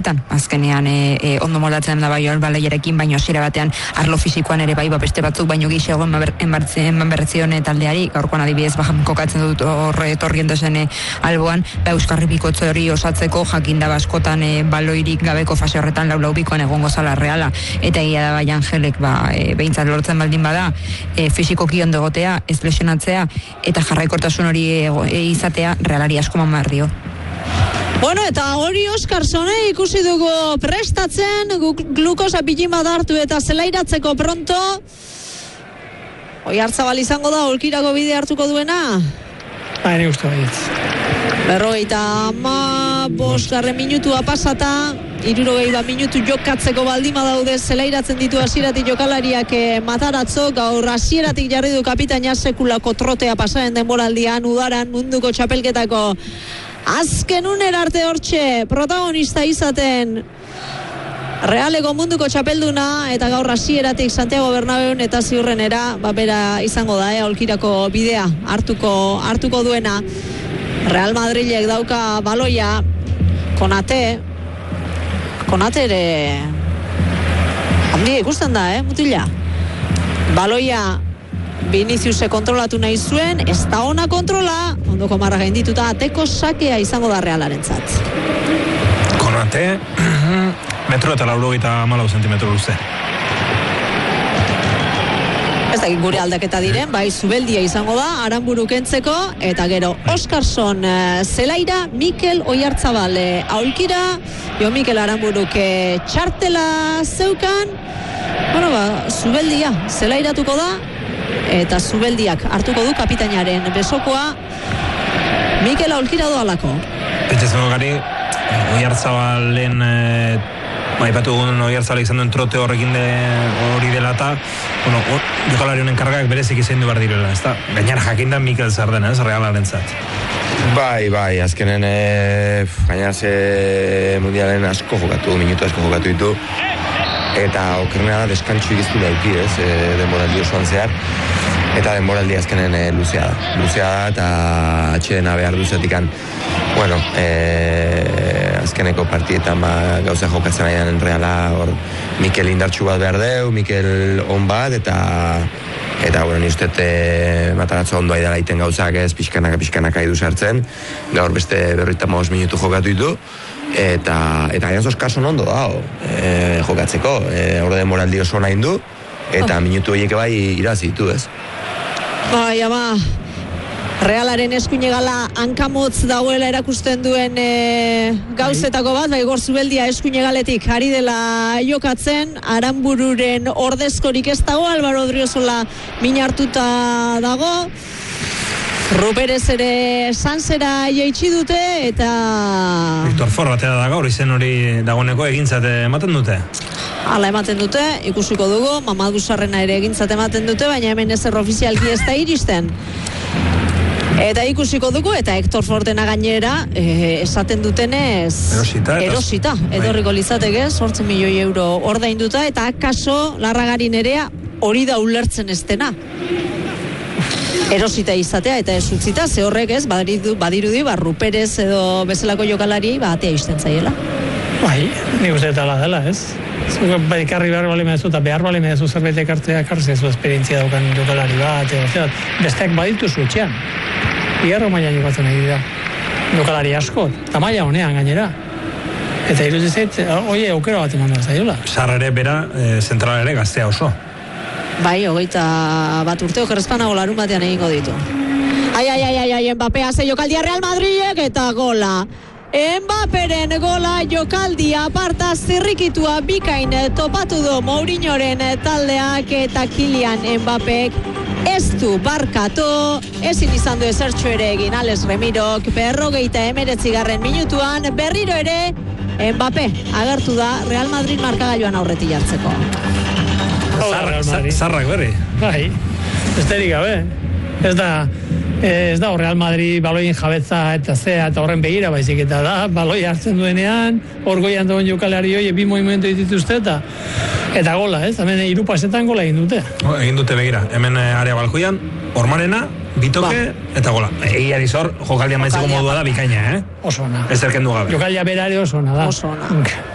honetan, azkenean ondo moldatzen da bai baloiarekin, baino hasiera batean arlo fisikoan ere bai beste batzuk baino gehiago eman bertzion taldeari, gaurkoan adibidez kokatzen dut horre etorrien dezen alboan, Euskarri bikotze hori osatzeko jakinda baskotan baloirik gabeko fase horretan lau bikoan egongo zala Reala, eta egia da bai Angelek behintzat lortzen baldin bada fisikoki ondo egotea, ez lesionatzea eta jarraikortasun hori izatea Realari asko eman behar dio. Bueno, eta hori Oskarsson ikusi dugu prestatzen, glukosa pilin bat hartu eta zelairatzeko pronto. Oiartzabal izango da, Olkirako bide hartuko duena? Ni uste baietz. 55 minutua pasata, 60 minutu jokatzeko baldima daude, zelairatzen ditu hasieratik jokalariak Matarazzo, gaur hasieratik jarri du kapitaina sekulako trotea pasaren denboraldian, udaran munduko txapelketako azken unera arte hortxe protagonista izaten Realeko munduko txapelduna, eta gaur hasieratik Santiago Bernabeun eta ziurrenera bera izango da, Olkirako bidea hartuko duena. Real Madrilek dauka baloia, Konate ere handi ikusten da, mutila. Baloia Viniciuse kontrolatu nahi zuen, ez da ona kontrola, ondoko marra gaindituta, ateko sakea izango da Realarentzat. Konate, 1,94 zentimetro luze. Ez da gure aldaketa diren, bai Zubeldia izango da, Aranburu kentzeko, eta gero Oskarsson zelaira, Mikel Oiartzabal aulkira, Mikel Aranburuk txartela zeukan, Zubeldia zelairatuko da, eta Zubeldiak hartuko du kapitainaren besokoa, Mikel aulkira doalako. Pentsatzen gari, Oiartzabalen maipatu egun Oiartzabal izan duen trote horrekin hori dela eta jokalari honen kargak berezik izan du behar direla, ez da? Gainara jakindan Mikel zer dena, ez? Realarentzat. Bai, azkenen gainara mundialen minutu asko jokatu ditu, eta okerrena da deskantxu igiztu dauki, ez? Denboraldi osoan zehar, eta denboraldi azkenen luzea da, eta atxedena behar duzetikan, azkeneko partietan gauza jokatzen aian Reala, hor Mikel indartxu bat behar deu, Mikel on bat, eta ni uste Matarazzo ondo aidala iten gauzak ez, pixkanaka idu sartzen, gaur beste 55 minutu jokatu ditu, eta gainaz Oskarsson ondo da, jokatzeko, hor demoraldi oso nahi du, eta minutu horiek bai irazitu, ez? Bai, Realaren eskuinegala hankamotz dauela erakusten duen gauzetako bat, bai Gor Zubeldia eskuinegaletik ari dela jokatzen, Aranbururen ordezkorik ez dago, Álvaro Odriozola min hartuta dago, Ruperez ere Sansera jaitsi dute, eta Victor Ford batera da gaur, izen hori dagoeneko egintzat ematen dute? Hala ematen dute, ikusiko dugu, Mamadou Sarrena ere egintzat ematen dute, baina hemen ezer ofizialki ez da iristen. Eta ikusiko dugu, eta Hector Fordena gainera, esaten dutenez erosita, edorriko litzateke, 8 milioi euro ordainduta, eta akaso Larragarin erea hori da ulertzen ez dena. Erosita izatea eta ez utzita, ze horrek ez, badirudi, Ruperez edo bezalako jokalari, atea izten zaiela. Bai, nik uste dela dela, ez? Ikarri behar bali medezu, eta behar bali medezu zerbait ekartzea, ekartzezu esperientzia daukan jokalari bat, besteak baditu zuetxean. Igarro maila jokatzen nahi dira. Jokalari asko, eta maila honean gainera. Eta irudizet, aukera bat eman behar zaiola. Sarrere bera, zentral ere gaztea oso. Bai, 21 urte okerrezpanago larun batean egingo ditu. Ai, Mbappé haze jokaldia Real Madridek eta gola. Mbapperen gola, jokaldia aparta zirrikitua bikain topatu du Mourinhoren taldeak, eta Kylian Mbappek ez du barkatu, ezin izan du ezertxo ere egin Alex Remirok, 59. minutuan berriro ere Mbappé agertu da Real Madrid markagailuan aurretik jartzeko. Zarrak berri. Bai, besterik gabe. Ez da Real Madrid baloien jabetza eta eta horren begira baizik, eta da baloi hartzen duenean, hor goian duen jokalari hori bi movimentu dituzte eta gola, ez? Hemen 3 pasetan gola egin dute. Egin dute begira, hemen area balkoian, Ormarena, bitoke eta gola. Egiari zor, jokaldia maitzeko modua da bikaina, Oso ona. Ez erkendu gabe. Jokaldia berare oso ona da. Oso ona.